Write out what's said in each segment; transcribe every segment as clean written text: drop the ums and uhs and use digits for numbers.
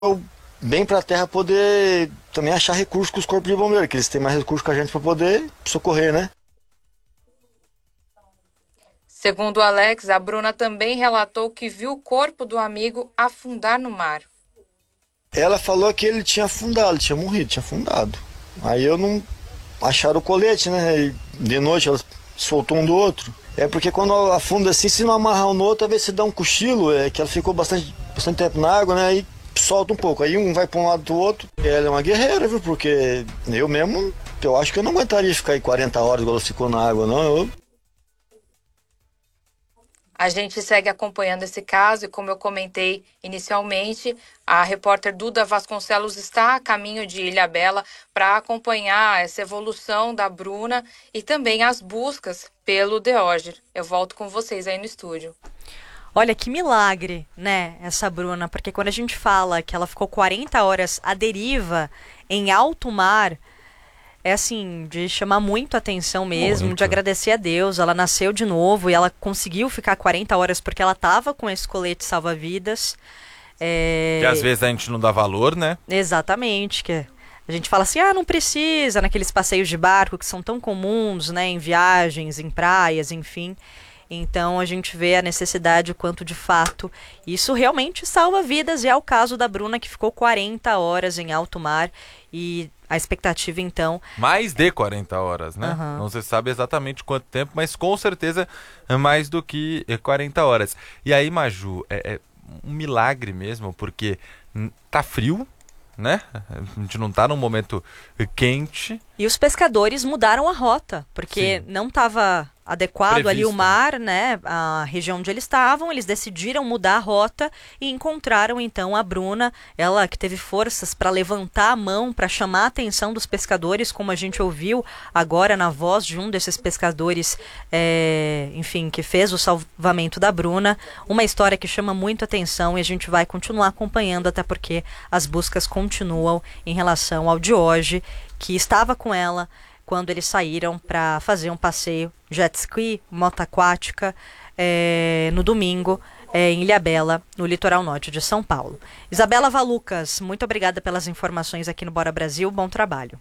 bem para a terra poder também achar recursos com os corpos de bombeiro, que eles têm mais recursos que a gente para poder socorrer, né? Segundo o Alex, a Bruna também relatou que viu o corpo do amigo afundar no mar. Ela falou que ele tinha afundado, tinha morrido, tinha afundado. Aí eu não acharam o colete, né? E de noite ela soltou um do outro. É porque quando ela afunda assim, se não amarrar um no outro, às vezes se dá um cochilo, é que ela ficou bastante tempo na água, né? Aí solta um pouco. Aí um vai para um lado do outro. Ela é uma guerreira, viu? Porque eu mesmo, eu acho que eu não aguentaria ficar aí 40 horas igual ela ficou na água, não. A gente segue acompanhando esse caso e, como eu comentei inicialmente, a repórter Duda Vasconcelos está a caminho de Ilhabela para acompanhar essa evolução da Bruna e também as buscas pelo Deóger. Eu volto com vocês aí no estúdio. Olha que milagre, né, essa Bruna, porque quando a gente fala que ela ficou 40 horas à deriva em alto mar, é assim, de chamar muito a atenção mesmo, Muito. de agradecer a Deus. Ela nasceu de novo e ela conseguiu ficar 40 horas porque ela estava com esse colete salva-vidas. Que às vezes a gente não dá valor, né? Exatamente, que a gente fala assim, não precisa, naqueles passeios de barco que são tão comuns, né, em viagens, em praias, enfim. Então a gente vê a necessidade, o quanto de fato isso realmente salva vidas, e é o caso da Bruna, que ficou 40 horas em alto mar, e a expectativa então... Mais de 40 horas, né? Uhum. Não se sabe exatamente quanto tempo, mas com certeza é mais do que 40 horas. E aí, Maju, é um milagre mesmo, porque tá frio, né? A gente não tá num momento quente. E os pescadores mudaram a rota, porque Sim. não estava adequado ali Previsto. o mar, né, a região onde eles estavam. Eles decidiram mudar a rota e encontraram então a Bruna, ela que teve forças para levantar a mão, para chamar a atenção dos pescadores, como a gente ouviu agora na voz de um desses pescadores, enfim, que fez o salvamento da Bruna. Uma história que chama muito atenção, e a gente vai continuar acompanhando, até porque as buscas continuam em relação ao Diógenes, que estava com ela quando eles saíram para fazer um passeio jet ski, moto aquática, no domingo, em Ilhabela, no litoral norte de São Paulo. Isabela Valucas, muito obrigada pelas informações aqui no Bora Brasil, bom trabalho.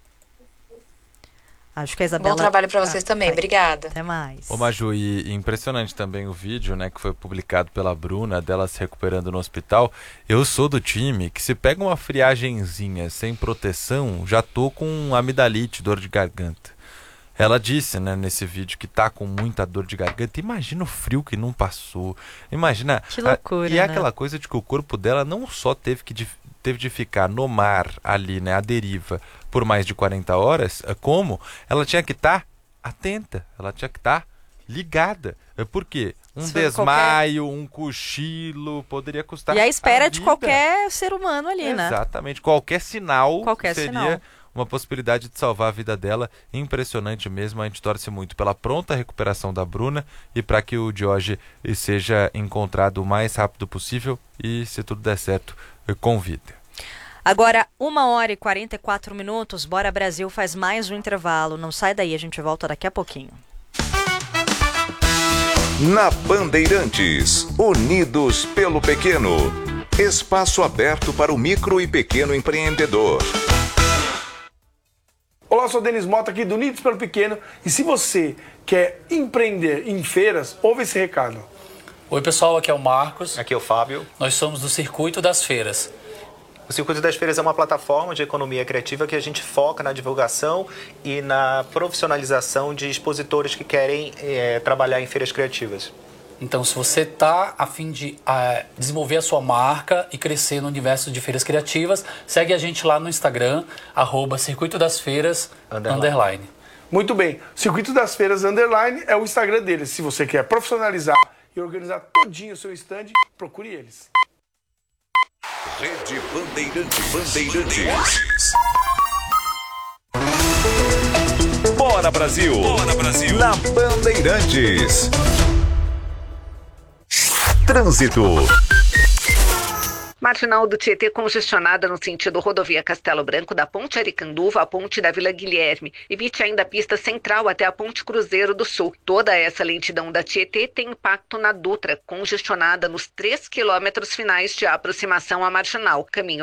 Acho que a Isabela... Bom trabalho para vocês também, obrigada. Até mais. Ô Maju, e impressionante também o vídeo, né, que foi publicado pela Bruna, dela se recuperando no hospital. Eu sou do time que, se pega uma friagenzinha sem proteção, já tô com amidalite, dor de garganta. Ela disse, né, nesse vídeo, que tá com muita dor de garganta. Imagina o frio que não passou. Imagina... Que loucura, E é né? aquela coisa de que o corpo dela não só teve de ficar no mar ali, né, à deriva, por mais de 40 horas, como ela tinha que estar atenta, ela tinha que estar ligada. Por quê? Um desmaio, um cochilo, poderia custar E a espera a de vida. qualquer ser humano ali, né? Exatamente, qualquer sinal seria sinal. uma possibilidade de salvar a vida dela. Impressionante mesmo, a gente torce muito pela pronta recuperação da Bruna e para que o Diógenes seja encontrado o mais rápido possível e, se tudo der certo, com vida. Agora, 1h44, Bora Brasil faz mais um intervalo. Não sai daí, a gente volta daqui a pouquinho. Na Bandeirantes, unidos pelo pequeno. Espaço aberto para o micro e pequeno empreendedor. Olá, eu sou o Denis Mota aqui do Unidos pelo Pequeno. E se você quer empreender em feiras, ouve esse recado. Oi pessoal, aqui é o Marcos. Aqui é o Fábio. Nós somos do Circuito das Feiras. O Circuito das Feiras é uma plataforma de economia criativa que a gente foca na divulgação e na profissionalização de expositores que querem trabalhar em feiras criativas. Então, se você está a fim de desenvolver a sua marca e crescer no universo de feiras criativas, segue a gente lá no Instagram, @Circuito das Feiras _. Muito bem. Circuito das Feiras _ é o Instagram deles. Se você quer profissionalizar e organizar todinho o seu stand, procure eles. Rede Bandeirantes. Bora Brasil! Bora Brasil! Na Bandeirantes. Trânsito. Marginal do Tietê congestionada no sentido rodovia Castelo Branco, da Ponte Aricanduva à Ponte da Vila Guilherme. Evite ainda a pista central até a Ponte Cruzeiro do Sul. Toda essa lentidão da Tietê tem impacto na Dutra, congestionada nos 3 quilômetros finais de aproximação à Marginal. Caminho